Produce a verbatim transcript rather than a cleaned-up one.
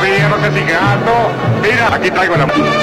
todavía, no seas ingrato. Mira, aquí traigo la...